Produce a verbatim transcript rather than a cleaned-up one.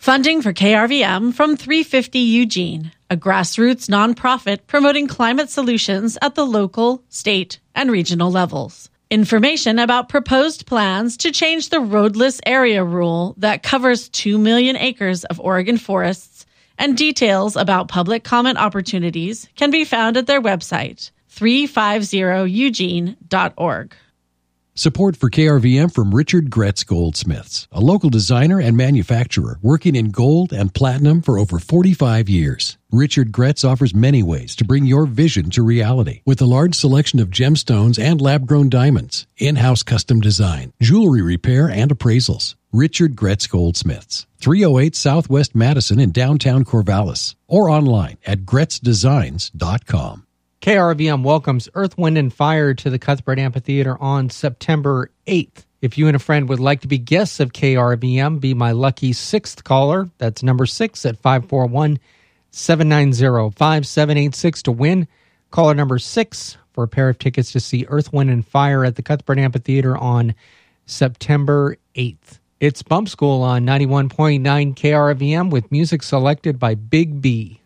Funding for K R V M from three fifty Eugene, a grassroots nonprofit promoting climate solutions at the local, state, and regional levels. Information about proposed plans to change the roadless area rule that covers two million acres of Oregon forests and details about public comment opportunities can be found at their website, three fifty eugene dot org. Support for K R V M from Richard Gretz Goldsmiths, a local designer and manufacturer working in gold and platinum for over forty-five years. Richard Gretz offers many ways to bring your vision to reality with a large selection of gemstones and lab-grown diamonds, in-house custom design, jewelry repair, and appraisals. Richard Gretz Goldsmiths, three oh eight Southwest Madison in downtown Corvallis, or online at gretz designs dot com. K R V M welcomes Earth, Wind, and Fire to the Cuthbert Amphitheater on September eighth. If you and a friend would like to be guests of K R V M, be my lucky sixth caller. That's number six at five four one, seven nine zero, five seven eight six to win. Caller number six for a pair of tickets to see Earth, Wind, and Fire at the Cuthbert Amphitheater on September eighth. It's Bump School on ninety-one point nine K R V M with music selected by Big B.